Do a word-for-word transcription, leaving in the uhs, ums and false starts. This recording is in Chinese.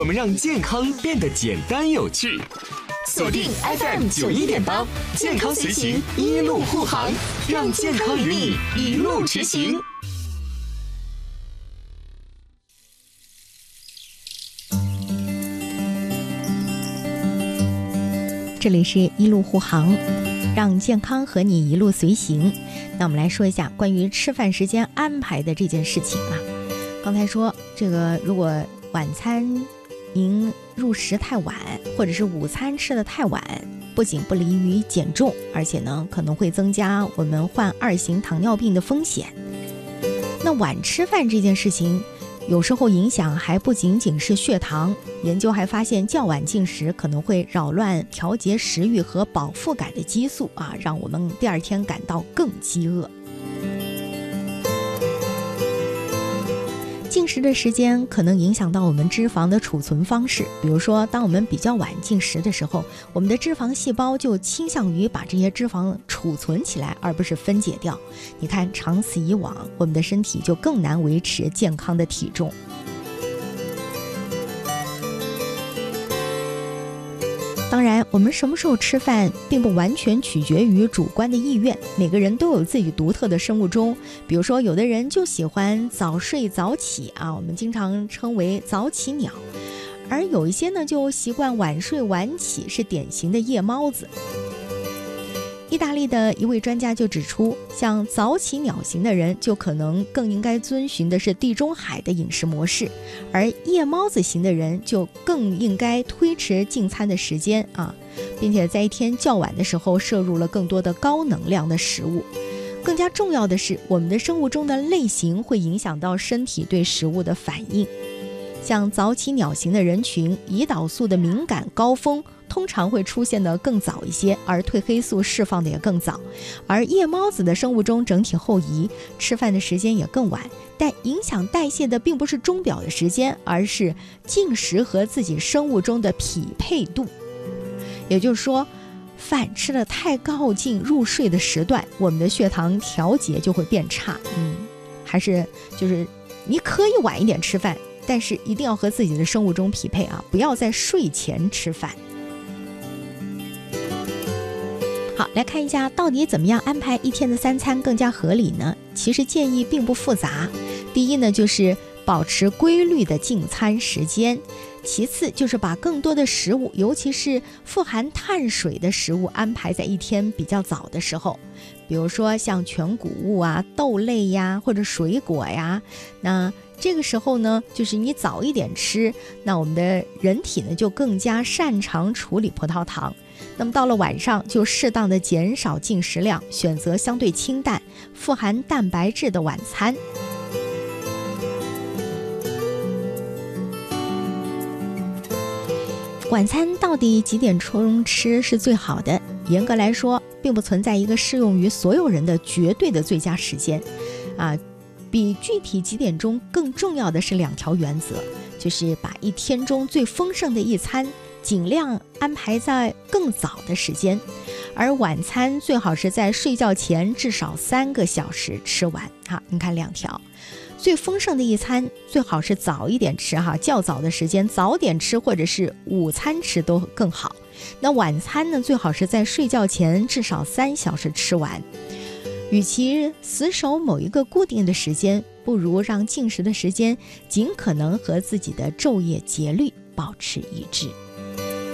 我们让健康变得简单有趣。锁定 F M 九一点八，健康随行，一路护航，让健康与你一路驰行。 这里是一路护航，让健康和你一路随行。那我们来说一下关于吃饭时间安排的这件事情啊。刚才说这个，如果晚餐您入食太晚，或者是午餐吃得太晚，不仅不利于减重，而且呢可能会增加我们患二型糖尿病的风险。那晚吃饭这件事情，有时候影响还不仅仅是血糖，研究还发现较晚进食可能会扰乱调节食欲和饱腹感的激素啊，让我们第二天感到更饥饿。进食的时间可能影响到我们脂肪的储存方式，比如说当我们比较晚进食的时候，我们的脂肪细胞就倾向于把这些脂肪储存起来，而不是分解掉。你看，长此以往，我们的身体就更难维持健康的体重。当然，我们什么时候吃饭并不完全取决于主观的意愿，每个人都有自己独特的生物钟。比如说，有的人就喜欢早睡早起啊，我们经常称为早起鸟，而有一些呢就习惯晚睡晚起，是典型的夜猫子。意大利的一位专家就指出，像早起鸟型的人就可能更应该遵循的是地中海的饮食模式，而夜猫子型的人就更应该推迟进餐的时间啊，并且在一天较晚的时候摄入了更多的高能量的食物。更加重要的是，我们的生物钟的类型会影响到身体对食物的反应。像早起鸟型的人群，胰岛素的敏感高峰通常会出现的更早一些，而褪黑素释放的也更早。而夜猫子的生物钟整体后移，吃饭的时间也更晚，但影响代谢的并不是钟表的时间，而是进食和自己生物钟的匹配度。也就是说，饭吃得太靠近入睡的时段，我们的血糖调节就会变差。嗯，还是就是你可以晚一点吃饭，但是一定要和自己的生物钟匹配啊，不要在睡前吃饭。好，来看一下到底怎么样安排一天的三餐更加合理呢？其实建议并不复杂。第一呢，就是保持规律的进餐时间。其次就是把更多的食物，尤其是富含碳水的食物安排在一天比较早的时候，比如说像全谷物啊、豆类呀，或者水果呀。那这个时候呢，就是你早一点吃，那我们的人体呢就更加擅长处理葡萄糖。那么到了晚上，就适当的减少进食量，选择相对清淡、富含蛋白质的晚餐。晚餐到底几点钟吃是最好的？严格来说，并不存在一个适用于所有人的绝对的最佳时间啊。比具体几点钟更重要的是两条原则，就是把一天中最丰盛的一餐尽量安排在更早的时间，而晚餐最好是在睡觉前至少三个小时吃完。好，你看两条。最丰盛的一餐最好是早一点吃哈，较早的时间早点吃，或者是午餐吃都更好。那晚餐呢，最好是在睡觉前至少三小时吃完。与其死守某一个固定的时间，不如让进食的时间尽可能和自己的昼夜节律保持一致。